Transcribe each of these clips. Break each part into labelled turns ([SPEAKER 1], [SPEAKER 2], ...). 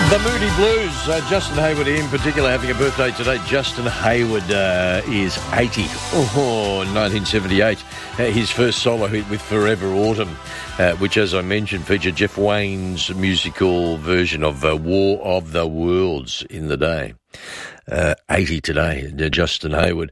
[SPEAKER 1] The Moody Blues, Justin Hayward in particular having a birthday today. Justin Hayward is 80. 1978. His first solo hit with Forever Autumn, which, as I mentioned, featured Jeff Wayne's musical version of War of the Worlds in the day. 80 today, Justin Hayward.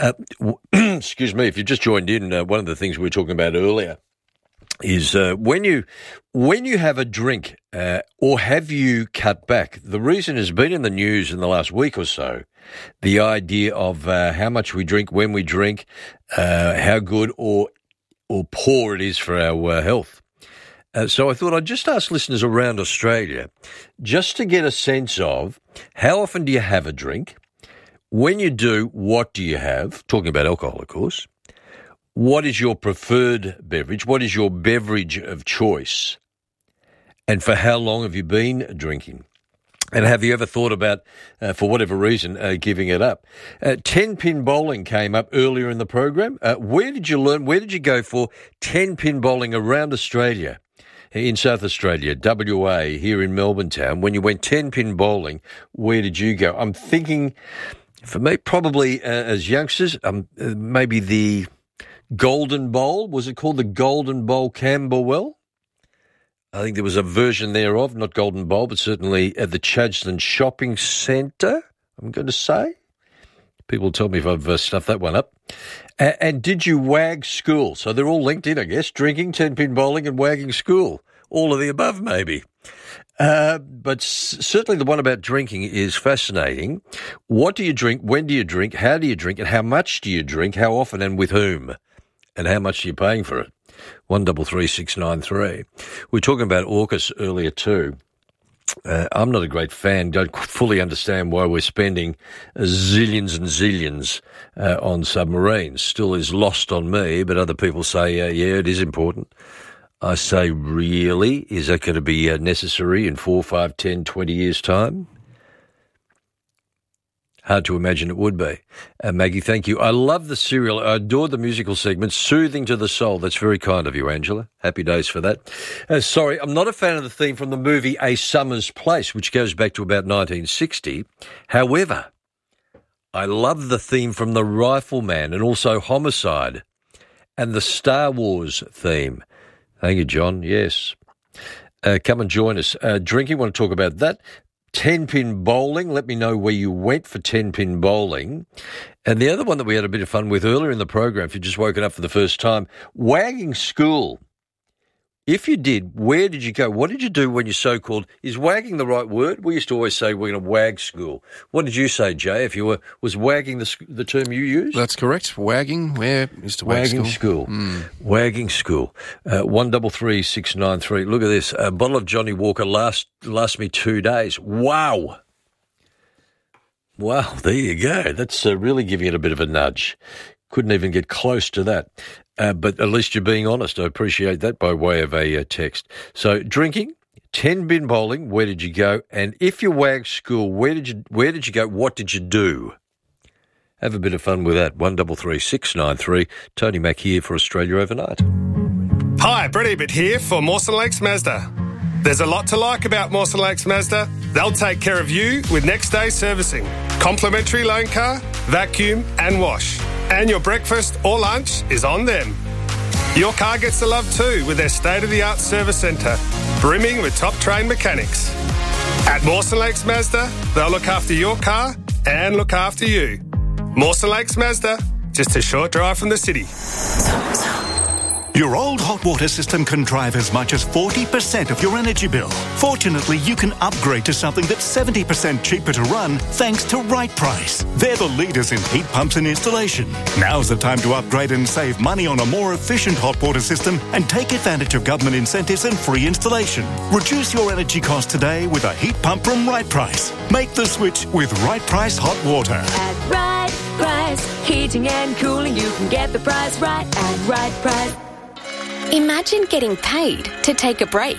[SPEAKER 1] Excuse me, if you just joined in, one of the things we were talking about earlier is when you have a drink or have you cut back. The reason has been in the news in the last week or so, the idea of how much we drink, when we drink, how good or poor it is for our health. So I thought I'd just ask listeners around Australia just to get a sense of how often do you have a drink? When you do, what do you have? Talking about alcohol, of course. What is your preferred beverage? What is your beverage of choice? And for how long have you been drinking? And have you ever thought about, for whatever reason, giving it up? 10-pin bowling came up earlier in the program. Where did you learn? Where did you go for 10-pin bowling around Australia? In South Australia, WA, here in Melbourne town, when you went 10-pin bowling, where did you go? I'm thinking, for me, probably as youngsters, maybe the Golden Bowl. Was it called the Golden Bowl Camberwell? I think there was a version thereof, not Golden Bowl, but certainly at the Chadstone Shopping Centre, I'm going to say. People tell me if I've stuffed that one up. And did you wag school? So they're all linked in, I guess, drinking, 10-pin bowling and wagging school. All of the above, maybe. But certainly the one about drinking is fascinating. What do you drink? When do you drink? How do you drink? And how much do you drink? How often and with whom? And how much are you paying for it? 133693. We were talking about AUKUS earlier too. I'm not a great fan, don't fully understand why we're spending zillions and zillions on submarines. Still is lost on me, but other people say, yeah, it is important. I say, really? Is that going to be necessary in 4, 5, 10, 20 years' time? Hard to imagine it would be. Maggie, thank you. I love the serial. I adore the musical segment, soothing to the soul. That's very kind of you, Angela. Happy days for that. Sorry, I'm not a fan of the theme from the movie A Summer's Place, which goes back to about 1960. However, I love the theme from The Rifleman and also Homicide and the Star Wars theme. Thank you, John. Yes. Come and join us. Drinking, want to talk about that. 10-pin bowling. Let me know where you went for 10-pin bowling. And the other one that we had a bit of fun with earlier in the program, if you've just woken up for the first time, wagging school. If you did, where did you go? What did you do when you so-called, is wagging the right word? We used to always say we're going to wag school. What did you say, Jay, if you was wagging the term you used?
[SPEAKER 2] That's correct. Wagging, where is to wag
[SPEAKER 1] wagging school? Wagging school. 133693. Look at this. A bottle of Johnny Walker lasts me 2 days. Wow. Wow, there you go. That's really giving it a bit of a nudge. Couldn't even get close to that. But at least you're being honest. I appreciate that by way of a text. So drinking, 10-pin bowling, where did you go? And if you wagged school, where did you go? What did you do? Have a bit of fun with that. 133693. Tony Mack here for Australia Overnight.
[SPEAKER 3] Hi, Brett Ebert here for Mawson Lakes Mazda. There's a lot to like about Mawson Lakes Mazda. They'll take care of you with next day servicing, complimentary loan car, vacuum and wash. And your breakfast or lunch is on them. Your car gets the love too with their state-of-the-art service centre, brimming with top-trained mechanics. At Mawson Lakes Mazda, they'll look after your car and look after you. Mawson Lakes Mazda, just a short drive from the city.
[SPEAKER 4] Your old hot water system can drive as much as 40% of your energy bill. Fortunately, you can upgrade to something that's 70% cheaper to run thanks to Right Price. They're the leaders in heat pumps and installation. Now's the time to upgrade and save money on a more efficient hot water system and take advantage of government incentives and free installation. Reduce your energy cost today with a heat pump from Right Price. Make the switch with Right Price Hot Water.
[SPEAKER 5] At Right Price, heating and cooling, you can get the price right at Right Price.
[SPEAKER 6] Imagine getting paid to take a break.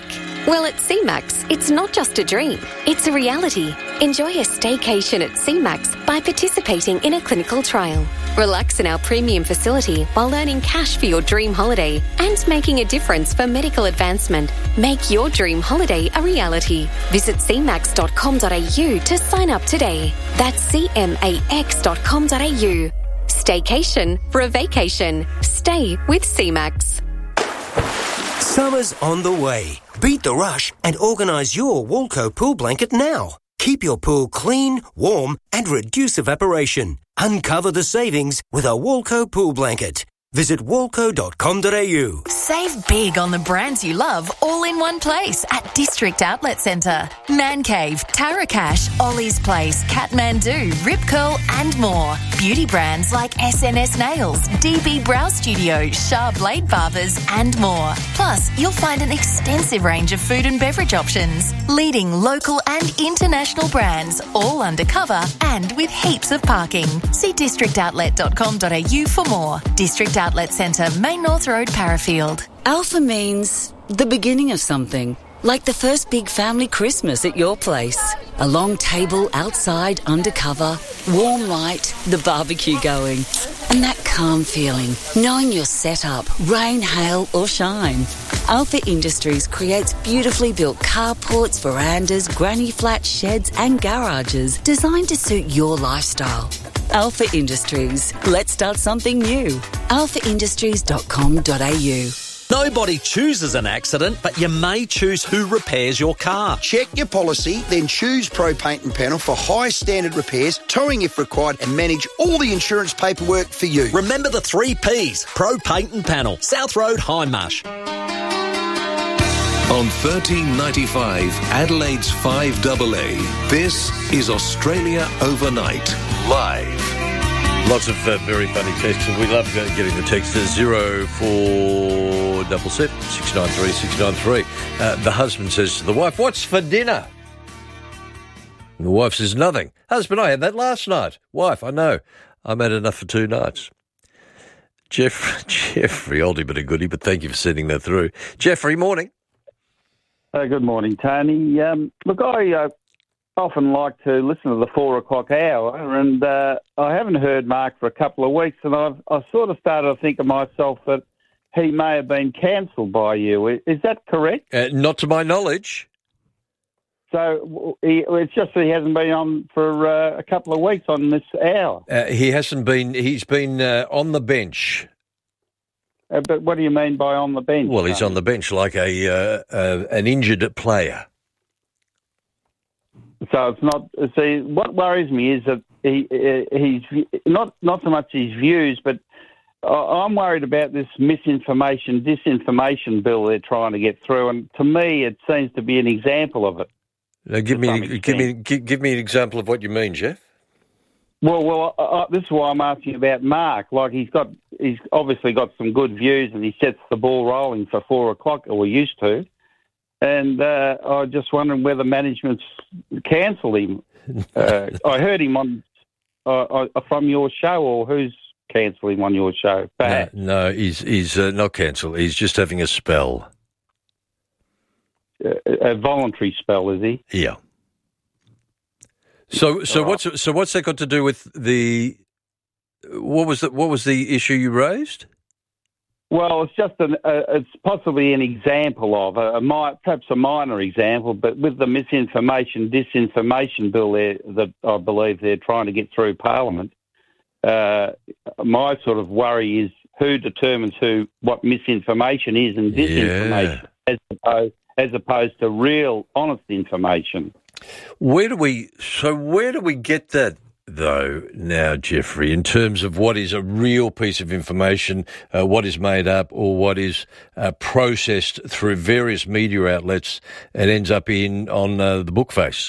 [SPEAKER 6] Well, at CMAX, it's not just a dream, it's a reality. Enjoy a staycation at CMAX by participating in a clinical trial. Relax in our premium facility while earning cash for your dream holiday and making a difference for medical advancement. Make your dream holiday a reality. Visit cmax.com.au to sign up today. That's cmax.com.au. Staycation for a vacation. Stay with CMAX.
[SPEAKER 7] Summer's on the way. Beat the rush and organise your Walco pool blanket now. Keep your pool clean, warm and reduce evaporation. Uncover the savings with a Walco pool blanket. Visit walco.com.au.
[SPEAKER 8] Save big on the brands you love all in one place at District Outlet Centre. Man Cave, Tarakash, Ollie's Place, Kathmandu, Rip Curl and more. Beauty brands like SNS Nails, DB Brow Studio, Shah Blade Barbers and more. Plus, you'll find an extensive range of food and beverage options. Leading local and international brands, all undercover and with heaps of parking. See districtoutlet.com.au for more. District Outlet Centre, Main North Road, Parafield.
[SPEAKER 9] Alpha means the beginning of something. Like the first big family Christmas at your place. A long table outside, undercover, warm light, the barbecue going. And that calm feeling, knowing you're set up, rain, hail or shine. Alpha Industries creates beautifully built carports, verandas, granny flats, sheds and garages designed to suit your lifestyle. Alpha Industries. Let's start something new. alphaindustries.com.au.
[SPEAKER 10] Nobody chooses an accident, but you may choose who repairs your car.
[SPEAKER 11] Check your policy, then choose Pro Paint and Panel for high standard repairs, towing if required, and manage all the insurance paperwork for you.
[SPEAKER 10] Remember the 3 Ps. Pro Paint and Panel. South Road, Hindmarsh.
[SPEAKER 12] On 1395, Adelaide's 5AA, this is Australia Overnight, live.
[SPEAKER 1] Lots of very funny texts, and we love getting the texts. 0477 693 693. The husband says to the wife, "What's for dinner?" And the wife says, "Nothing." "Husband, I had that last night." "Wife, I know. I made enough for 2 nights." Jeffrey, oldie but a goodie, but thank you for sending that through. Jeffrey, morning.
[SPEAKER 13] Good morning, Tony. Look, I often like to listen to the 4 o'clock hour, and I haven't heard Mark for a couple of weeks, and I sort of started to think of myself that he may have been cancelled by you. Is that correct?
[SPEAKER 1] Not to my knowledge.
[SPEAKER 13] So it's just that he hasn't been on for a couple of weeks on this hour.
[SPEAKER 1] He hasn't been. He's been on the bench.
[SPEAKER 13] But what do you mean by on the bench?
[SPEAKER 1] Well, he's on the bench like an injured player.
[SPEAKER 13] So it's not. See, what worries me is that he's not so much his views, but I'm worried about this disinformation bill they're trying to get through, and to me, it seems to be an example of it.
[SPEAKER 1] Now, give me an example of what you mean, Jeff.
[SPEAKER 13] Well, this is why I'm asking about Mark. Like he's obviously got some good views, and he sets the ball rolling for 4 o'clock, or used to. And I was just wondering whether management's cancelled him. I heard him on from your show, or who's cancelled him on your show?
[SPEAKER 1] No, he's not cancelled. He's just having a spell.
[SPEAKER 13] A voluntary spell, is he?
[SPEAKER 1] Yeah. So what's that got to do with the? What was the issue you raised?
[SPEAKER 13] Well, it's just it's possibly an example of perhaps a minor example, but with the disinformation bill that I believe they're trying to get through Parliament, my sort of worry is who determines what misinformation is and disinformation, as opposed to real, honest information.
[SPEAKER 1] Where do we get that, though, now, Jeffrey, in terms of what is a real piece of information, what is made up, or what is processed through various media outlets and ends up on the bookface?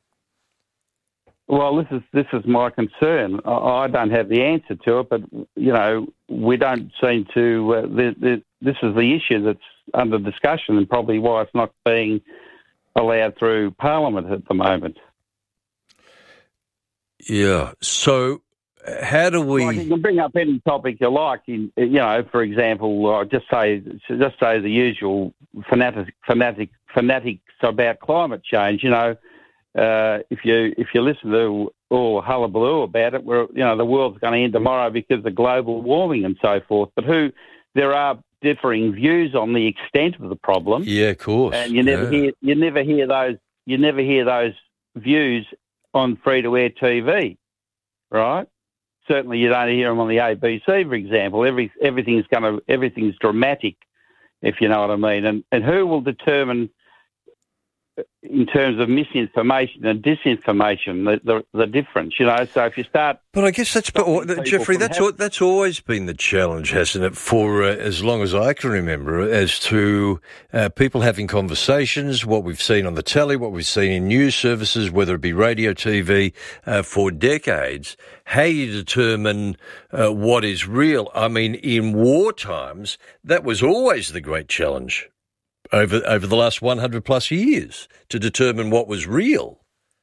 [SPEAKER 13] Well, this is my concern. I don't have the answer to it, but we don't seem to. This is the issue that's under discussion, and probably why it's not being allowed through Parliament at the moment.
[SPEAKER 1] Yeah. So how do we?
[SPEAKER 13] Like you can bring up any topic you like. For example, just say the usual fanatics about climate change. If you listen to all hullabaloo about it, the world's going to end tomorrow because of global warming and so forth. But there are differing views on the extent of the problem.
[SPEAKER 1] Yeah, of course.
[SPEAKER 13] And you never hear those views on free-to-air TV, right? Certainly, you don't hear them on the ABC, for example. Everything's dramatic, if you know what I mean. And who will determine, in terms of misinformation and disinformation, the difference? So if you start,
[SPEAKER 1] but I guess Jeffrey, that's always been the challenge, hasn't it? For as long as I can remember, as to people having conversations, what we've seen on the telly, what we've seen in news services, whether it be radio, TV, for decades. How you determine what is real? I mean, in war times, that was always the great challenge over the last 100 plus years, to determine what was real.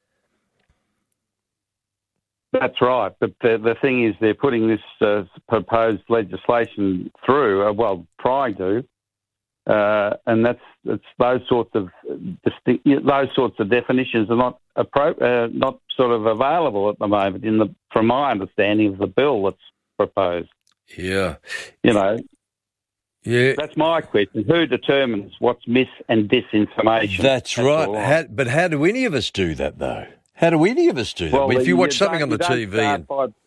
[SPEAKER 13] That's right, but the thing is, they're putting this proposed legislation through, trying to, and that's those sorts of definitions are not not sort of available at the moment from my understanding of the bill that's proposed.
[SPEAKER 1] Yeah,
[SPEAKER 13] Yeah, that's my question. Who determines what's mis and disinformation?
[SPEAKER 1] That's right. But how do any of us do that, though? How do any of us do that?
[SPEAKER 13] Well,
[SPEAKER 1] if you watch something on the TV,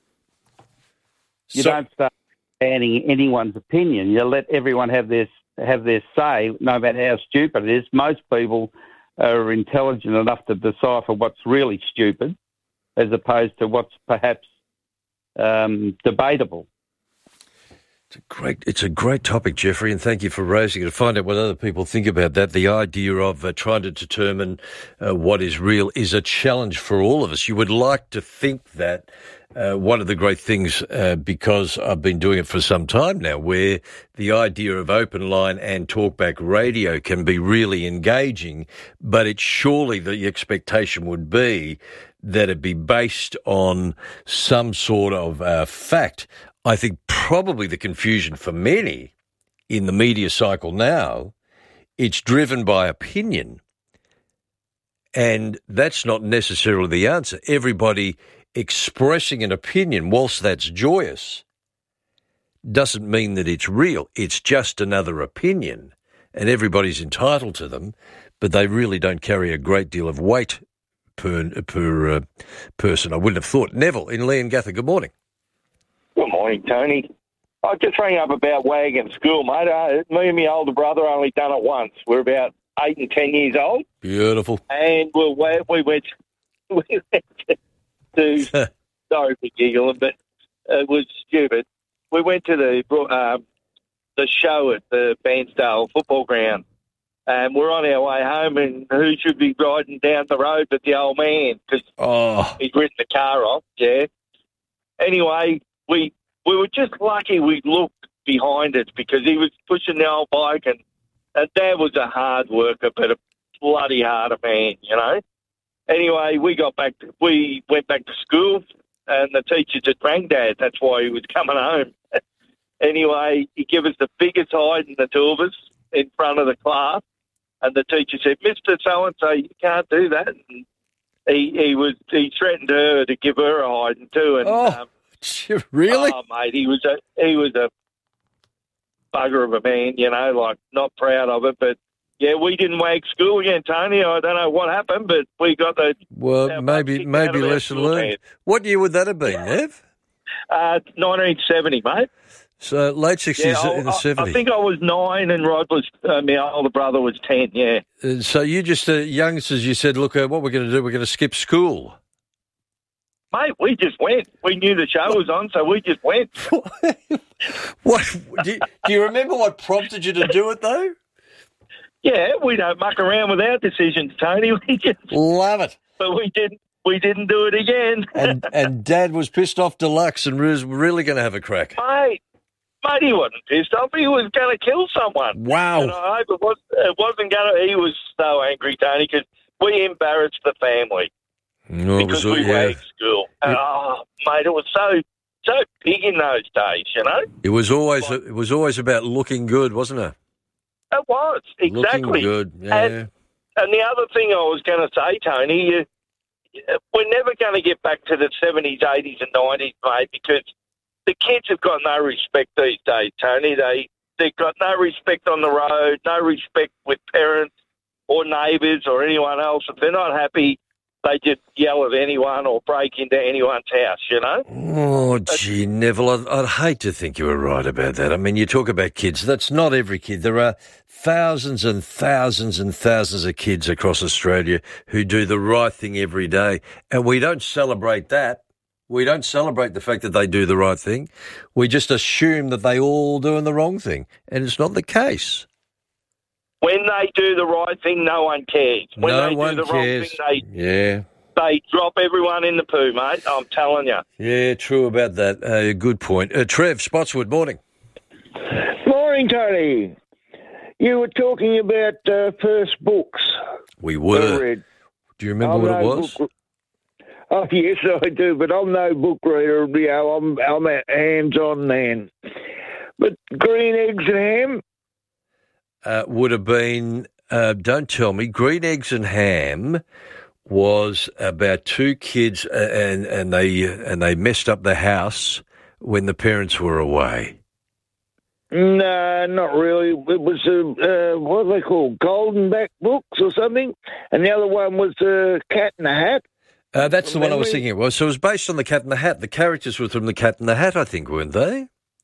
[SPEAKER 13] don't start banning anyone's opinion. You let everyone have their say, no matter how stupid it is. Most people are intelligent enough to decipher what's really stupid, as opposed to what's perhaps debatable.
[SPEAKER 1] It's a great topic, Jeffrey, and thank you for raising it. To find out what other people think about that, the idea of trying to determine what is real is a challenge for all of us. You would like to think that one of the great things, because I've been doing it for some time now, where the idea of open line and talkback radio can be really engaging, but it's surely the expectation would be that it be based on some sort of fact. I think probably the confusion for many in the media cycle now, it's driven by opinion. And that's not necessarily the answer. Everybody expressing an opinion, whilst that's joyous, doesn't mean that it's real. It's just another opinion, and everybody's entitled to them, but they really don't carry a great deal of weight per person, I wouldn't have thought. Neville in Leongatha, good morning.
[SPEAKER 14] Good morning, Tony. I just rang up about Wagon School, mate. Me and my older brother only done it once. We're about 8 and 10 years old.
[SPEAKER 1] Beautiful.
[SPEAKER 14] And we went to sorry for giggling, but it was stupid. We went to the show at the Bairnsdale football ground, and we're on our way home, and who should be riding down the road but the old man, because he'd ridden the car off, yeah. Anyway, we were just lucky we looked behind us, because he was pushing the old bike, and Dad was a hard worker, but a bloody harder man, Anyway, we went back to school, and the teacher just rang Dad. That's why he was coming home. Anyway, he gave us the biggest hide in the two of us in front of the class, and the teacher said, "Mr. So-and-so, you can't do that." And he threatened her to give her a hiding too. And
[SPEAKER 1] really?
[SPEAKER 14] Oh, mate, he was a bugger of a man, not proud of it, but. Yeah, we didn't wag school again, Tony. I don't know what happened, but we got the...
[SPEAKER 1] Well, maybe lesson learned. What year would that have been, Nev?
[SPEAKER 14] 1970, mate.
[SPEAKER 1] So late 60s in the 70s.
[SPEAKER 14] I think I was 9 and Rod was... my older brother was 10, yeah.
[SPEAKER 1] So you just, youngsters, you said, look, what we're going to do, we're going to skip school.
[SPEAKER 14] Mate, we just went. We knew the show was on, so we just went.
[SPEAKER 1] What? Do you remember what prompted you to do it, though?
[SPEAKER 14] Yeah, we don't muck around with our decisions, Tony. We just
[SPEAKER 1] love it.
[SPEAKER 14] But we didn't do it again.
[SPEAKER 1] and Dad was pissed off deluxe and was really going to have a crack.
[SPEAKER 14] Mate, he wasn't pissed off. He was going to kill someone.
[SPEAKER 1] Wow.
[SPEAKER 14] And I hope it wasn't going to. He was so angry, Tony, because we embarrassed the family because we wagged school. And, mate, it was so so big in those days, you know.
[SPEAKER 1] It was always about looking good, wasn't it?
[SPEAKER 14] It was, exactly.
[SPEAKER 1] Looking good, yeah.
[SPEAKER 14] And the other thing I was going to say, Tony, we're never going to get back to the 70s, 80s and 90s, mate, because the kids have got no respect these days, Tony. They've got no respect on the road, no respect with parents or neighbours or anyone else. If they're not happy, they just yell at anyone or break into anyone's house, you know?
[SPEAKER 1] Oh, gee, Neville, I'd hate to think you were right about that. I mean, you talk about kids. That's not every kid. There are thousands and thousands and thousands of kids across Australia who do the right thing every day, and we don't celebrate that. We don't celebrate the fact that they do the right thing. We just assume that they all doing the wrong thing, and it's not the case.
[SPEAKER 14] When they do the right thing, no one cares. When
[SPEAKER 1] no
[SPEAKER 14] they
[SPEAKER 1] one
[SPEAKER 14] do the
[SPEAKER 1] cares.
[SPEAKER 14] wrong thing, they drop everyone in the poo, mate. I'm telling you.
[SPEAKER 1] Yeah, true about that. Good point. Trev, Spotswood, morning.
[SPEAKER 15] Morning, Tony. You were talking about first books.
[SPEAKER 1] We were. Do you remember what it was?
[SPEAKER 15] Oh, yes, I do, but I'm no book reader. You know, I'm a hands-on man. But Green Eggs and Ham?
[SPEAKER 1] Would have been, don't tell me, Green Eggs and Ham was about two kids and they messed up the house when the parents were away.
[SPEAKER 15] No, not really. It was, what are they called, Golden Back books or something? And the other one was Cat in the Hat.
[SPEAKER 1] That's the one I was thinking it was. So it was based on the Cat in the Hat. The characters were from the Cat in the Hat, I think, weren't they?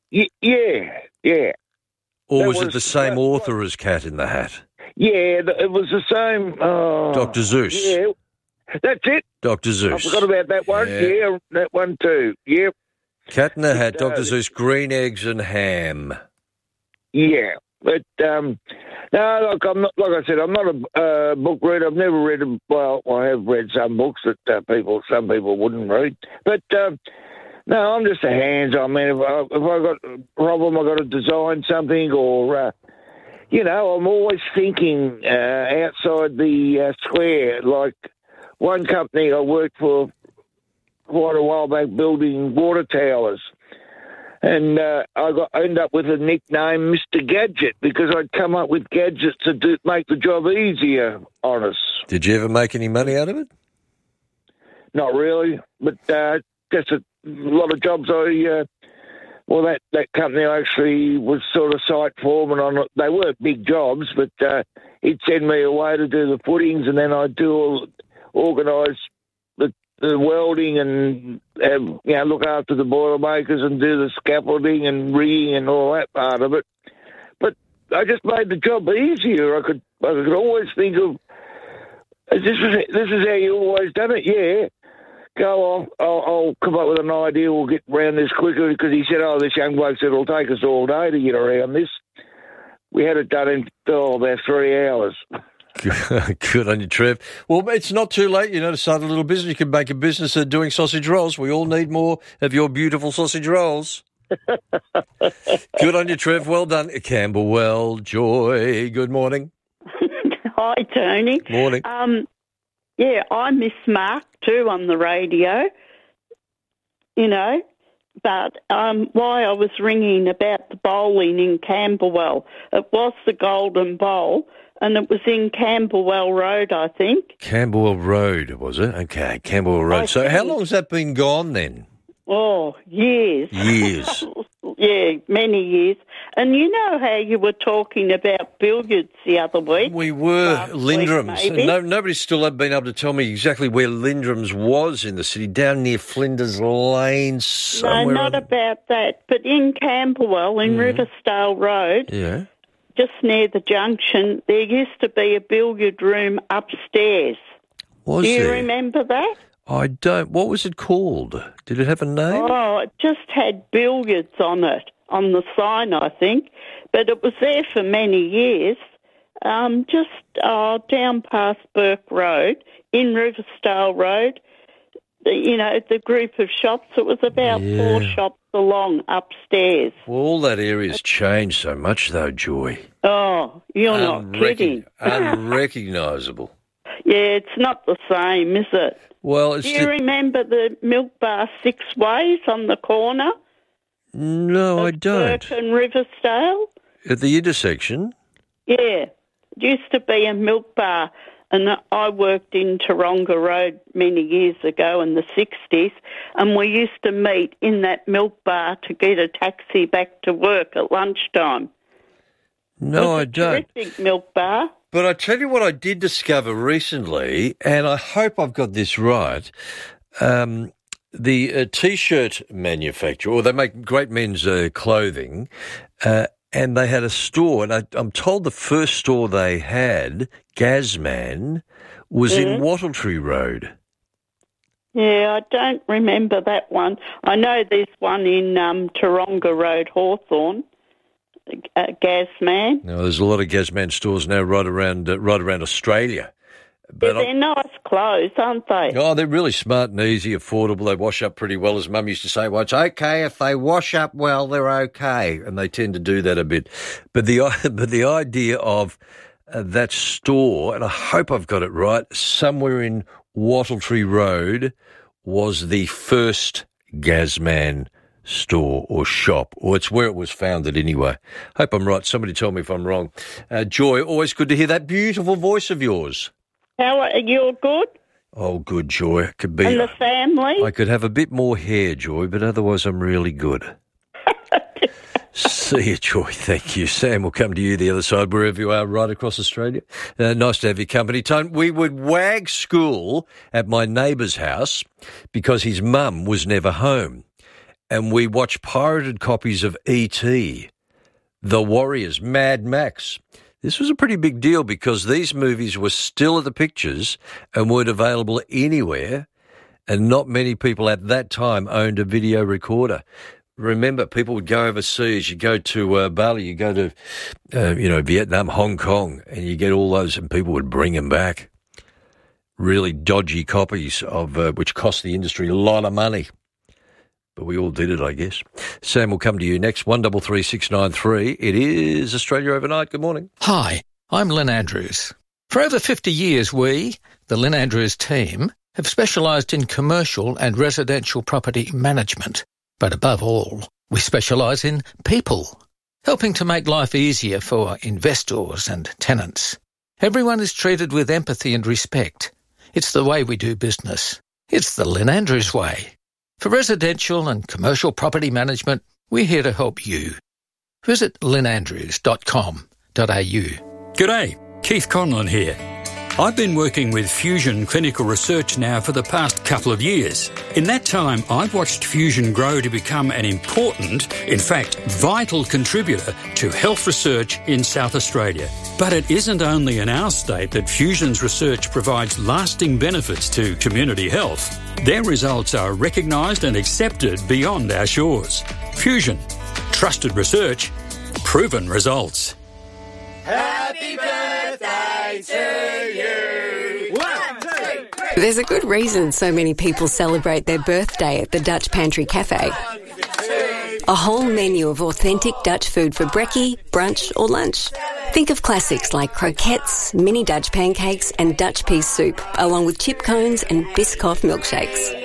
[SPEAKER 15] Yeah.
[SPEAKER 1] Or was it the same author as Cat in the Hat?
[SPEAKER 15] Yeah, it was the same.
[SPEAKER 1] Dr. Zeus.
[SPEAKER 15] Yeah, that's it.
[SPEAKER 1] Dr. Zeus.
[SPEAKER 15] I forgot about that one. Yeah, that one too. Yep.
[SPEAKER 1] Cat in the Hat, Dr. Zeus, Green Eggs and Ham.
[SPEAKER 15] Yeah, but no, like I said, I'm not a book reader. I've never read them. Well, I have read some books that some people wouldn't read, but. No, I'm just a hands-on man. If I got a problem, I got to design something, or I'm always thinking outside the square. Like one company I worked for quite a while back, building water towers, and I ended up with a nickname, Mr. Gadget, because I'd come up with gadgets to make the job easier on us.
[SPEAKER 1] Did you ever make any money out of it?
[SPEAKER 15] Not really, but just a lot of jobs that company actually was sort of site foreman on it. They weren't big jobs, but he'd send me away to do the footings, and then I'd organise the welding and look after the boilermakers and do the scaffolding and rigging and all that part of it. But I just made the job easier. I could always think of this is how you always done it, yeah. Go on, I'll come up with an idea, we'll get around this quicker, because he said, this young bloke said it'll take us all day to get around this. We had it done in about 3 hours.
[SPEAKER 1] Good on you, Trev. Well, it's not too late, to start a little business. You can make a business of doing sausage rolls. We all need more of your beautiful sausage rolls. Good on you, Trev. Well done. Camberwell, Joy, good morning.
[SPEAKER 16] Hi, Tony.
[SPEAKER 1] Morning.
[SPEAKER 16] Yeah, I miss Mark too on the radio, but why I was ringing about the bowling in Camberwell, it was the Golden Bowl, and it was in Camberwell Road, I think.
[SPEAKER 1] Camberwell Road, was it? Okay, Camberwell Road. So how long has that been gone then?
[SPEAKER 16] Oh, years.
[SPEAKER 1] Years.
[SPEAKER 16] Yeah, many years. And you know how you were talking about billiards the other week?
[SPEAKER 1] We were. Lindrums. Nobody's still been able to tell me exactly where Lindrums was in the city, down near Flinders Lane somewhere.
[SPEAKER 16] No, not about that, but in Camberwell, in Riversdale Road, just near the junction, there used to be a billiard room upstairs.
[SPEAKER 1] Was
[SPEAKER 16] Do you
[SPEAKER 1] there?
[SPEAKER 16] remember that?
[SPEAKER 1] I don't. What was it called? Did it have a name?
[SPEAKER 16] Oh, it just had billiards on it, on the sign, I think. But it was there for many years, just down past Burke Road, in Riversdale Road. The group of shops, it was about 4 shops along upstairs.
[SPEAKER 1] Well, all that area's changed so much, though, Joy.
[SPEAKER 16] Oh, you're not kidding.
[SPEAKER 1] Unrecognisable.
[SPEAKER 16] Yeah, it's not the same, is it?
[SPEAKER 1] Well,
[SPEAKER 16] do you remember the Milk Bar Six Ways on the corner?
[SPEAKER 1] No, I don't.
[SPEAKER 16] Burke and Riversdale?
[SPEAKER 1] At the intersection?
[SPEAKER 16] Yeah. It used to be a milk bar, and I worked in Taronga Road many years ago in the 60s, and we used to meet in that milk bar to get a taxi back to work at lunchtime.
[SPEAKER 1] No, I don't.
[SPEAKER 16] Terrific milk bar.
[SPEAKER 1] But I tell you what I did discover recently, and I hope I've got this right. The T-shirt manufacturer, or they make great men's clothing, and they had a store, and I'm told the first store they had, Gazman, was in Wattletree Road.
[SPEAKER 16] Yeah, I don't remember that one. I know there's one in Taronga Road, Hawthorn. Gazman.
[SPEAKER 1] No, there's a lot of Gazman stores now right around Australia. But
[SPEAKER 16] they're nice clothes, aren't they?
[SPEAKER 1] Oh, they're really smart and easy, affordable. They wash up pretty well, as Mum used to say. Well, it's okay if they wash up well, they're okay, and they tend to do that a bit. But the idea of that store, and I hope I've got it right, somewhere in Wattletree Road was the first Gazman store or shop, or it's where it was founded anyway. Hope I'm right. Somebody tell me if I'm wrong. Joy, always good to hear that beautiful voice of yours.
[SPEAKER 16] How are you? Good?
[SPEAKER 1] Oh, good, Joy. Could be.
[SPEAKER 16] And the family?
[SPEAKER 1] I could have a bit more hair, Joy, but otherwise I'm really good. See you, Joy. Thank you. Sam will come to you the other side, wherever you are, right across Australia. Nice to have your company. Tone, we would wag school at my neighbour's house because his mum was never home. And we watched pirated copies of E.T., The Warriors, Mad Max. This was a pretty big deal because these movies were still at the pictures and weren't available anywhere, and not many people at that time owned a video recorder. Remember, people would go overseas. You go to Bali, you go to, Vietnam, Hong Kong, and you get all those, and people would bring them back. Really dodgy copies of which cost the industry a lot of money. But we all did it, I guess. Sam will come to you next, 133693. It is Australia Overnight. Good morning.
[SPEAKER 17] Hi, I'm Lynn Andrews. For over 50 years, we, the Lynn Andrews team, have specialised in commercial and residential property management. But above all, we specialise in people, helping to make life easier for investors and tenants. Everyone is treated with empathy and respect. It's the way we do business. It's the Lynn Andrews way. For residential and commercial property management, we're here to help you. Visit lynnandrews.com.au.
[SPEAKER 18] G'day, Keith Conlon here. I've been working with Fusion Clinical Research now for the past couple of years. In that time, I've watched Fusion grow to become an important, in fact, vital contributor to health research in South Australia. But it isn't only in our state that Fusion's research provides lasting benefits to community health. Their results are recognised and accepted beyond our shores. Fusion. Trusted research. Proven results.
[SPEAKER 5] Happy birthday to you. 1, 2, 3.
[SPEAKER 6] There's a good reason so many people celebrate their birthday at the Dutch Pantry Cafe. A whole menu of authentic Dutch food for brekkie, brunch or lunch. Think of classics like croquettes, mini Dutch pancakes and Dutch pea soup, along with chip cones and Biscoff milkshakes.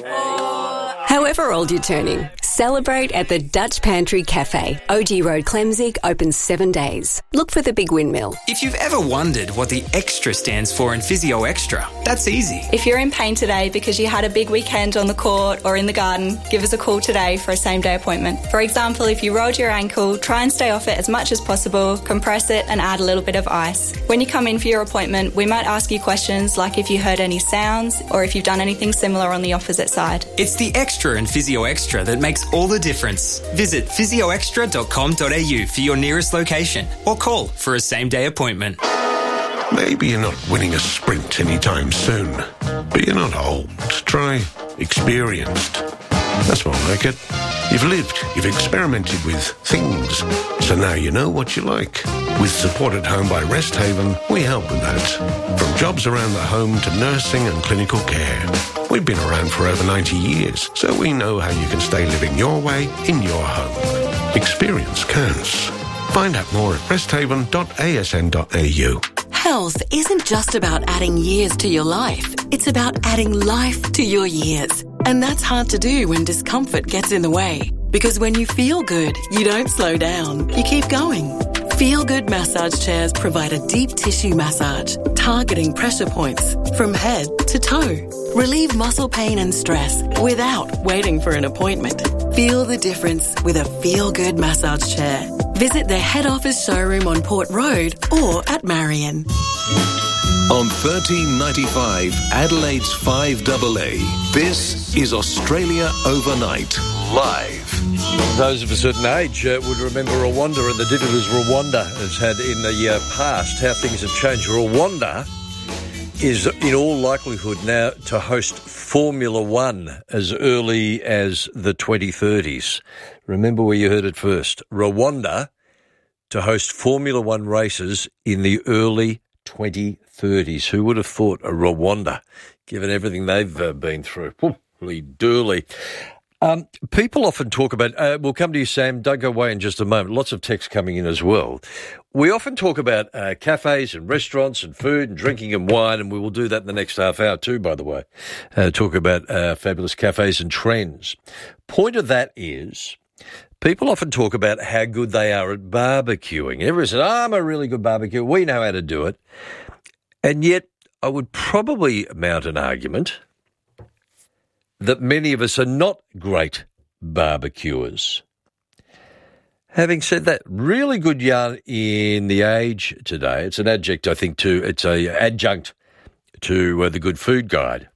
[SPEAKER 6] However old you're turning, celebrate at the Dutch Pantry Cafe. OG Road, Clemzig, open 7 days. Look for the big windmill.
[SPEAKER 19] If you've ever wondered what the extra stands for in Physio Extra, that's easy.
[SPEAKER 20] If you're in pain today because you had a big weekend on the court or in the garden, give us a call today for a same-day appointment. For example, if you rolled your ankle, try and stay off it as much as possible, compress it and add a little bit of ice. When you come in for your appointment, we might ask you questions like if you heard any sounds or if you've done anything similar on the opposite side.
[SPEAKER 19] It's the extra in Physio Extra that makes all the difference. Visit physioextra.com.au for your nearest location or call for a same-day appointment.
[SPEAKER 12] Maybe you're not winning a sprint anytime soon, but you're not old. Try experienced. That's more like it. You've lived, you've experimented with things, so now you know what you like. With Support at Home by Rest Haven, we help with that. From jobs around the home to nursing and clinical care. We've been around for over 90 years, so we know how you can stay living your way in your home. Experience counts. Find out more at resthaven.asn.au.
[SPEAKER 21] Health isn't just about adding years to your life. It's about adding life to your years. And that's hard to do when discomfort gets in the way. Because when you feel good, you don't slow down. You keep going. Feel Good massage chairs provide a deep tissue massage, targeting pressure points from head to toe. Relieve muscle pain and stress without waiting for an appointment. Feel the difference with a Feel Good massage chair. Visit their head office showroom on Port Road or at Marion.
[SPEAKER 22] On 1395 Adelaide's 5AA, this is Australia Overnight, live.
[SPEAKER 1] Those of a certain age would remember Rwanda and the difficulties Rwanda has had in the past, how things have changed. Rwanda is in all likelihood now to host Formula One as early as the 2030s. Remember where you heard it first. Rwanda to host Formula One races in the early 2030s. Who would have thought a Rwanda, given everything they've been through? Holy dooly. People often talk about, we'll come to you, Sam, don't go away in just a moment, lots of texts coming in as well. We often talk about cafes and restaurants and food and drinking and wine, and we will do that in the next half hour too, by the way, talk about fabulous cafes and trends. Point of that is, people often talk about how good they are at barbecuing. Everyone says, I'm a really good barbecuer, we know how to do it. And yet, I would probably mount an argument that many of us are not great barbecuers. Having said that, really good yarn in The Age today. It's an adjunct, I think, it's an adjunct to the Good Food Guide.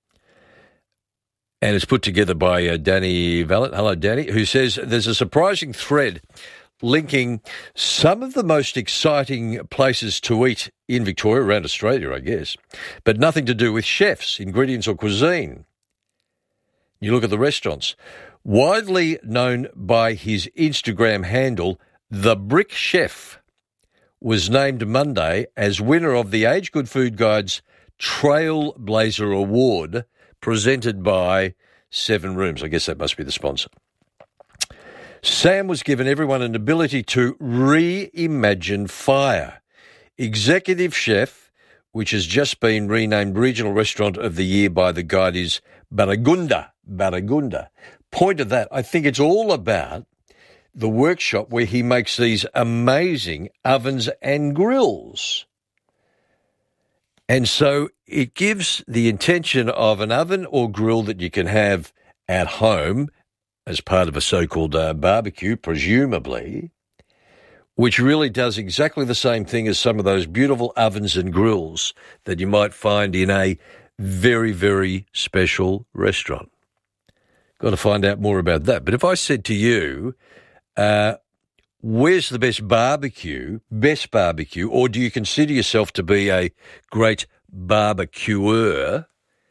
[SPEAKER 1] And it's put together by Danny Valent. Hello, Danny, who says there's a surprising thread linking some of the most exciting places to eat in Victoria, around Australia, I guess, but nothing to do with chefs, ingredients or cuisine. You look at the restaurants. Widely known by his Instagram handle, The Brick Chef was named Monday as winner of the Age Good Food Guide's Trailblazer Award, presented by Seven Rooms. I guess that must be the sponsor. Sam was given everyone an ability to reimagine fire. Executive Chef, which has just been renamed Regional Restaurant of the Year by the Guide, is Baragunda. Point of that, I think it's all about the workshop where he makes these amazing ovens and grills. And so it gives the intention of an oven or grill that you can have at home as part of a so-called barbecue, presumably, which really does exactly the same thing as some of those beautiful ovens and grills that you might find in a very, very special restaurant. Got to find out more about that. But if I said to you, where's the best barbecue, or do you consider yourself to be a great barbecuer?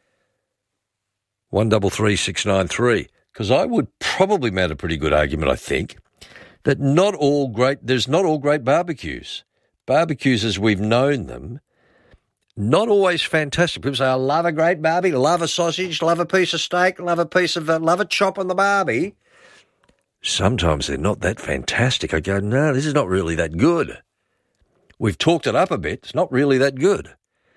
[SPEAKER 1] 133693. Because I would probably mount a pretty good argument, I think, that there's not all great barbecues. Barbecues as we've known them, not always fantastic. People say, I love a great barbie, love a sausage, love a piece of steak, love a chop on the barbie. Sometimes they're not that fantastic. I go, no, this is not really that good. We've talked it up a bit. It's not really that good.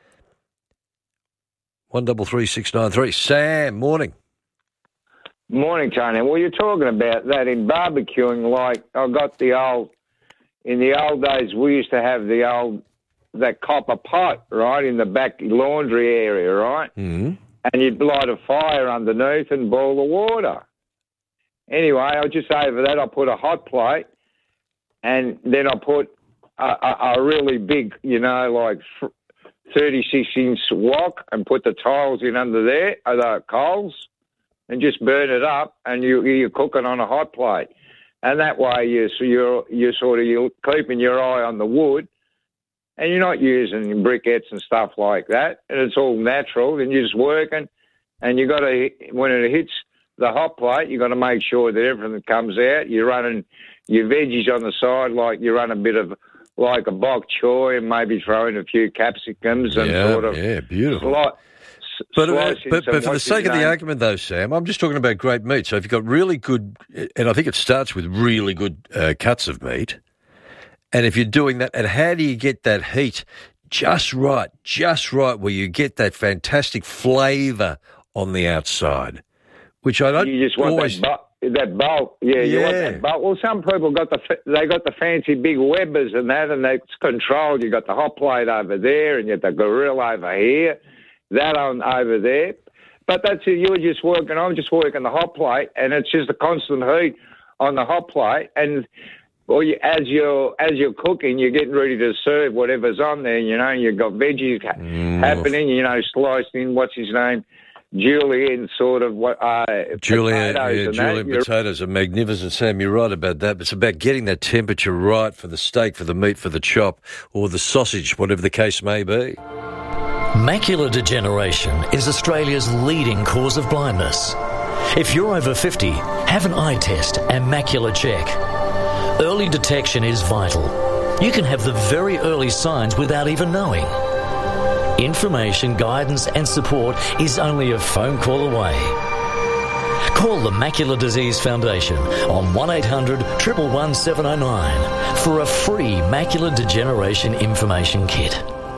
[SPEAKER 1] 133693. Sam, morning.
[SPEAKER 15] Morning, Tony. Well, you're talking about that in barbecuing, like I got in the old days, we used to have that copper pot, right, in the back laundry area, right?
[SPEAKER 1] Mm-hmm.
[SPEAKER 15] And you'd light a fire underneath and boil the water. Anyway, I just over that, I put a hot plate, and then I put a really big, like 36-inch wok, and put the tiles in under there, the coals, and just burn it up, and you're cooking on a hot plate. And that way you're keeping your eye on the wood, and you're not using briquettes and stuff like that, and it's all natural, and you're just working, and you got to, when it hits the hot plate, you got to make sure that everything comes out. You're running your veggies on the side, like you run a bit of like a bok choy, and maybe throw in a few capsicums and
[SPEAKER 1] beautiful. But for the sake of the argument, though, Sam, I'm just talking about great meat. So if you've got really good, and I think it starts with really good cuts of meat, and if you're doing that, and how do you get that heat just right, where you get that fantastic flavour on the outside, which I don't
[SPEAKER 15] You just want
[SPEAKER 1] always...
[SPEAKER 15] that bulk. Yeah, you want that bulk. Well, some people got the fancy big Webbers and that, and it's controlled. You got the hot plate over there, and you got the grill over here, that on over there. But that's it. You're just working. I'm just working the hot plate, and it's just a constant heat on the hot plate. And as you're cooking, you're getting ready to serve whatever's on there. You know, you've got veggies happening. You know, sliced in. What's his name? Julienne, sort of what
[SPEAKER 1] Julienne
[SPEAKER 15] potatoes
[SPEAKER 1] potatoes are magnificent, Sam. You're right about that. It's about getting that temperature right for the steak, for the meat, for the chop, or the sausage, whatever the case may be.
[SPEAKER 10] Macular degeneration is Australia's leading cause of blindness. If you're over 50, have an eye test and macular check. Early detection is vital. You can have the very early signs without even knowing. Information, guidance and support is only a phone call away. Call the Macular Disease Foundation on 1800 111 709 for a free macular degeneration information kit.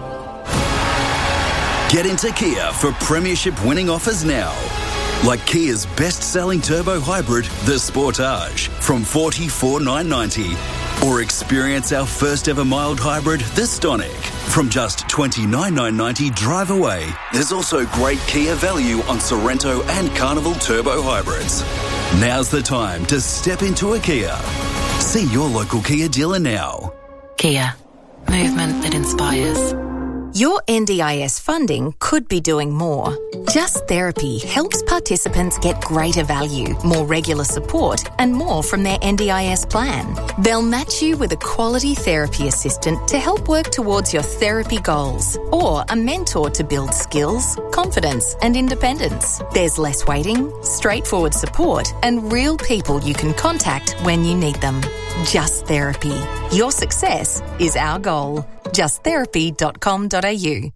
[SPEAKER 2] Get into Kia for premiership winning offers now. Like Kia's best-selling turbo hybrid, the Sportage, from $44,990. Or experience our first-ever mild hybrid, the Stonic, from just $29,990 drive away. There's also great Kia value on Sorrento and Carnival turbo hybrids. Now's the time to step into a Kia. See your local Kia dealer now.
[SPEAKER 8] Kia. Movement that inspires. Your NDIS funding could be doing more. Just Therapy helps participants get greater value, more regular support, and more from their NDIS plan. They'll match you with a quality therapy assistant to help work towards your therapy goals, or a mentor to build skills, confidence, and independence. There's less waiting, straightforward support, and real people you can contact when you need them. Just Therapy. Your success is our goal. justtherapy.com.au.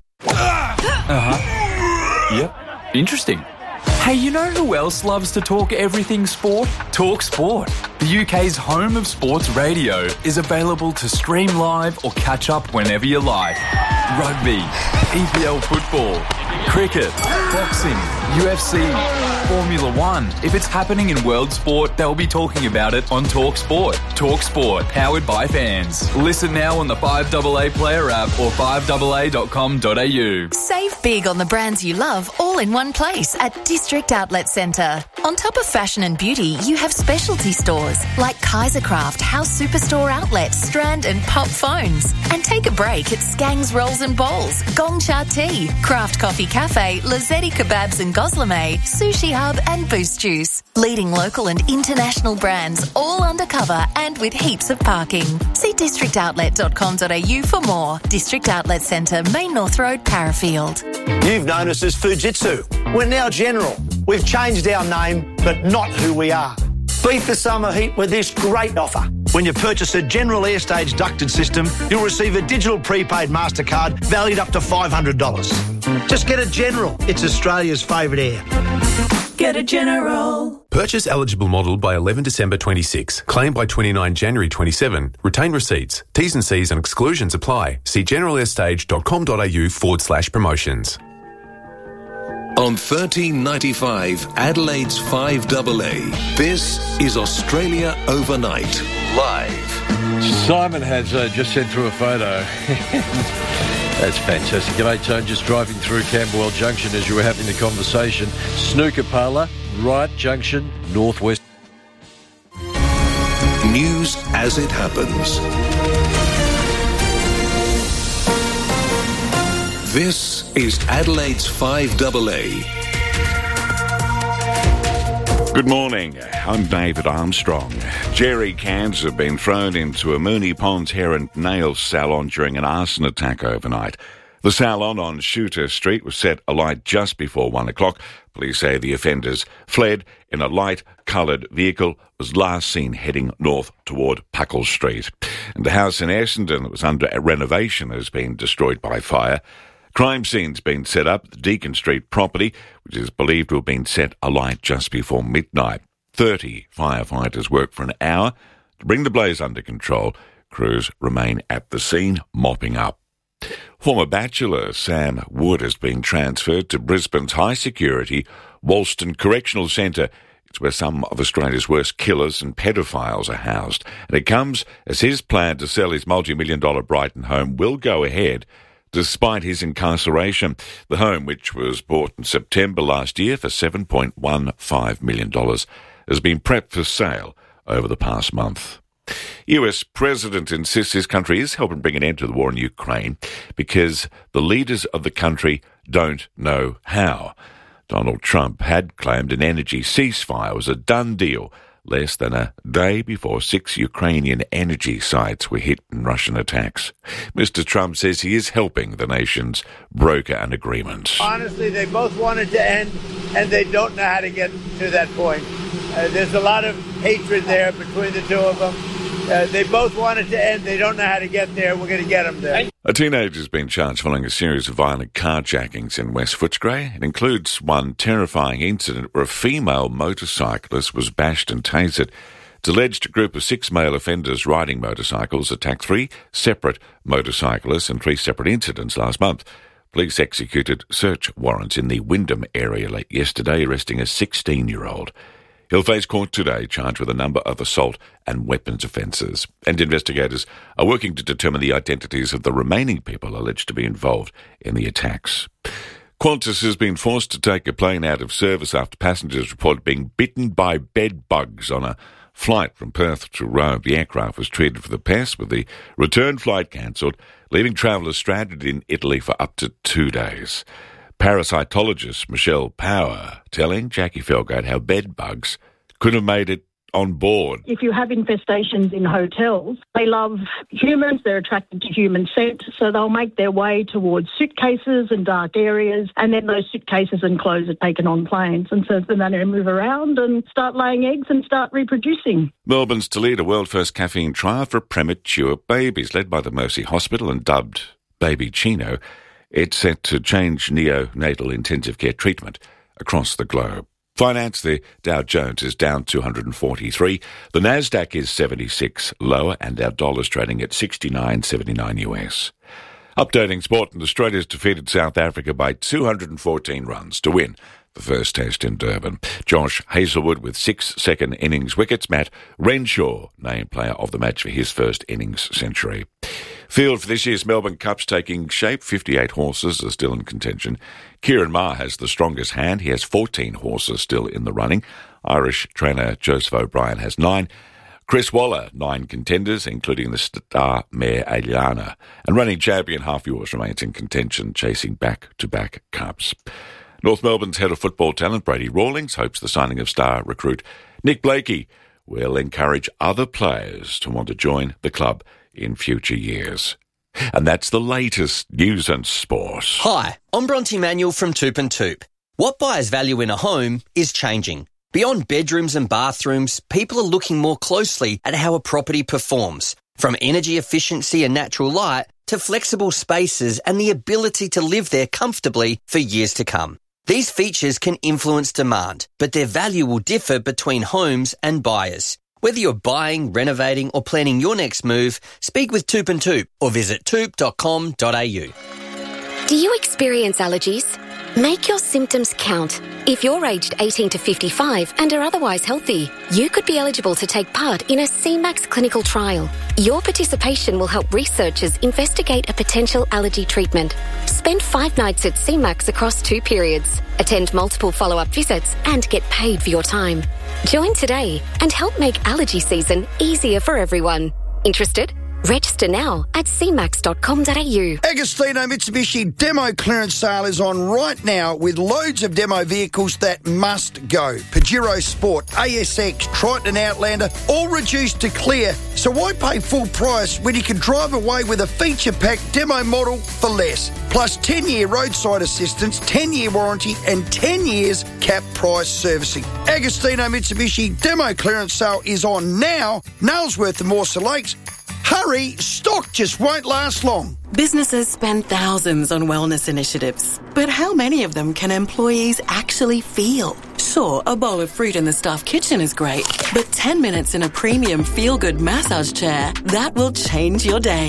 [SPEAKER 3] Yep. Interesting. Hey, you know who else loves to talk everything sport? Talk Sport. The UK's home of sports radio is available to stream live or catch up whenever you like. Rugby, EPL football, cricket, boxing, UFC, Formula One. If it's happening in world sport, they'll be talking about it on Talk Sport. Talk Sport, powered by fans. Listen now on the 5AA Player app or 5AA.com.au.
[SPEAKER 8] Save big on the brands you love all in one place at District Outlet Centre. On top of fashion and beauty, you have specialty stores like Kaisercraft, House Superstore Outlet, Strand and Pop Phones. And take a break at Skang's Rolls and Bowls, Gong Cha Tea, Craft Coffee Cafe, Lazzetti Kebabs and Goslame, Sushi Hub and Boost Juice. Leading local and international brands, all undercover and with heaps of parking. See districtoutlet.com.au for more. District Outlet Centre, Main North Road, Parafield.
[SPEAKER 23] You've known us as Fujitsu. We're now General. We've changed our name, but not who we are. Beat the summer heat with this great offer. When you purchase a General Airstage ducted system, you'll receive a digital prepaid MasterCard valued up to $500. Just get a General. It's Australia's favourite air.
[SPEAKER 5] Get a General.
[SPEAKER 24] Purchase eligible model by 11 December 26. Claim by 29 January 27. Retain receipts. T's and C's and exclusions apply. See generalairstage.com.au/promotions.
[SPEAKER 22] On 1395 Adelaide's 5AA, this is Australia Overnight, live.
[SPEAKER 1] Simon has just sent through a photo. That's fantastic. G'day, Tone. Just driving through Camberwell Junction as you were having the conversation. Snooker parlour, right junction, northwest.
[SPEAKER 22] News as it happens. This is Adelaide's 5AA.
[SPEAKER 25] Good morning. I'm David Armstrong. Jerry cans have been thrown into a Moonee Ponds hair and nail salon during an arson attack overnight. The salon on Shooter Street was set alight just before 1 o'clock. Police say the offenders fled in a light-coloured vehicle, was last seen heading north toward Puckle Street. And the house in Essendon that was under renovation has been destroyed by fire. Crime scene's been set up at the Deacon Street property, which is believed to have been set alight just before midnight. 30 firefighters worked for an hour to bring the blaze under control. Crews remain at the scene, mopping up. Former bachelor Sam Wood has been transferred to Brisbane's high-security Wollston Correctional Centre. It's where some of Australia's worst killers and pedophiles are housed. And it comes as his plan to sell his multi-million-dollar Brighton home will go ahead despite his incarceration. The home, which was bought in September last year for $7.15 million, has been prepped for sale over the past month. US President insists his country is helping bring an end to the war in Ukraine because the leaders of the country don't know how. Donald Trump had claimed an energy ceasefire was a done deal less than a day before 6 Ukrainian energy sites were hit in Russian attacks. Mr. Trump says he is helping the nations broker an agreement.
[SPEAKER 4] Honestly, they both wanted to end, and they don't know how to get to that point. There's a lot of hatred there between the two of them. They both wanted to end. They don't know how to get there. We're going to get them there.
[SPEAKER 25] A teenager has been charged following a series of violent carjackings in West Footscray. It includes one terrifying incident where a female motorcyclist was bashed and tasered. It's alleged a group of 6 male offenders riding motorcycles attacked 3 separate motorcyclists in 3 separate incidents last month. Police executed search warrants in the Wyndham area late yesterday, arresting a 16-year-old. He'll face court today, charged with a number of assault and weapons offences. And investigators are working to determine the identities of the remaining people alleged to be involved in the attacks. Qantas has been forced to take a plane out of service after passengers reported being bitten by bed bugs on a flight from Perth to Rome. The aircraft was treated for the pest, with the return flight cancelled, leaving travellers stranded in Italy for up to 2 days. Parasitologist Michelle Power telling Jackie Felgate how bed bugs could have made it on board.
[SPEAKER 7] If you have infestations in hotels, they love humans, they're attracted to human scent, so they'll make their way towards suitcases and dark areas, and then those suitcases and clothes are taken on planes, and so then they move around and start laying eggs and start reproducing.
[SPEAKER 25] Melbourne's to lead a world-first caffeine trial for premature babies, led by the Mercy Hospital and dubbed Baby Chino. It's set to change neonatal intensive care treatment across the globe. Finance, the Dow Jones is down 243. The Nasdaq is 76 lower, and our dollar's trading at 69.79 US. Updating sport, and Australia's defeated South Africa by 214 runs to win the first test in Durban. Josh Hazelwood with 6 second innings wickets. Matt Renshaw named player of the match for his first innings century. Field for this year's Melbourne Cup's taking shape. 58 horses are still in contention. Kieran Maher has the strongest hand. He has 14 horses still in the running. Irish trainer Joseph O'Brien has 9. Chris Waller, 9 contenders, including the star mare Aliana. And running champion Half Yours remains in contention, chasing back-to-back cups. North Melbourne's head of football talent, Brady Rawlings, hopes the signing of star recruit Nick Blakey will encourage other players to want to join the club in future years. And that's the latest news and sport.
[SPEAKER 9] Hi, I'm Bronte Manuel from Toop and Toop. What buyers value in a home is changing. Beyond bedrooms and bathrooms, people are looking more closely at how a property performs, from energy efficiency and natural light to flexible spaces and the ability to live there comfortably for years to come. These features can influence demand, but their value will differ between homes and buyers. Whether you're buying, renovating or planning your next move, speak with Toop and Toop or visit toop.com.au.
[SPEAKER 6] Do you experience allergies? Make your symptoms count. If you're aged 18 to 55 and are otherwise healthy, you could be eligible to take part in a CMAX clinical trial. Your participation will help researchers investigate a potential allergy treatment. Spend 5 nights at CMAX across 2 periods. Attend multiple follow-up visits and get paid for your time. Join today and help make allergy season easier for everyone. Interested? Register now at cmax.com.au.
[SPEAKER 11] Agostino Mitsubishi demo clearance sale is on right now with loads of demo vehicles that must go. Pajero Sport, ASX, Triton Outlander, all reduced to clear. So why pay full price when you can drive away with a feature-packed demo model for less? Plus 10-year roadside assistance, 10-year warranty and 10 years cap price servicing. Agostino Mitsubishi demo clearance sale is on now. Nailsworth and Morse Lakes. Hurry, stock just won't last long.
[SPEAKER 21] Businesses spend thousands on wellness initiatives, but how many of them can employees actually feel? Sure, a bowl of fruit in the staff kitchen is great, but 10 minutes in a premium feel-good massage chair, that will change your day.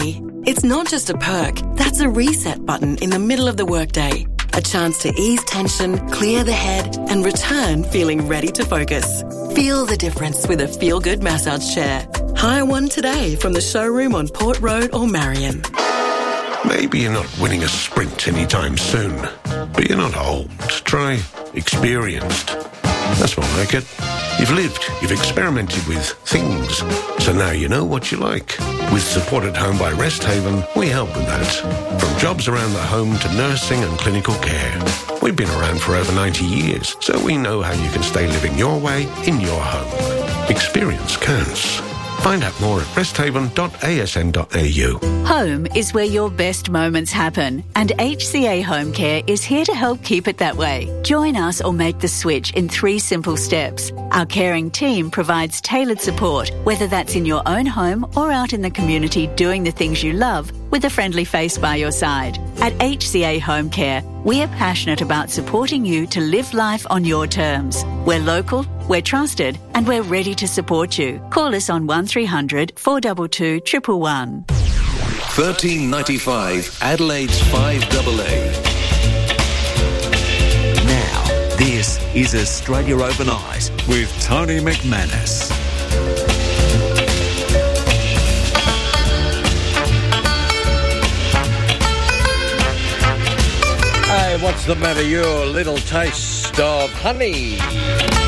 [SPEAKER 21] It's not just a perk, that's a reset button in the middle of the workday. A chance to ease tension, clear the head, and return feeling ready to focus. Feel the difference with a feel-good massage chair. Hire one today from the showroom on Port Road or Marion.
[SPEAKER 12] Maybe you're not winning a sprint anytime soon, but you're not old. Try experienced. That's more like it. You've lived, you've experimented with things, so now you know what you like. With Support at Home by Rest Haven, we help with that. From jobs around the home to nursing and clinical care. We've been around for over 90 years, so we know how you can stay living your way in your home. Experience counts. Find out more at resthaven.asn.au.
[SPEAKER 13] Home is where your best moments happen, and HCA Home Care is here to help keep it that way. Join us or make the switch in 3 simple steps. Our caring team provides tailored support, whether that's in your own home or out in the community doing the things you love with a friendly face by your side. At HCA Home Care, we are passionate about supporting you to live life on your terms. We're local, we're trusted, and we're ready to support you. Call us on 1300 422 111.
[SPEAKER 22] 1395 Adelaide's 5AA. Now, this is Australia Overnight with Tony McManus.
[SPEAKER 1] Hey, what's the matter? Your little taste of honey.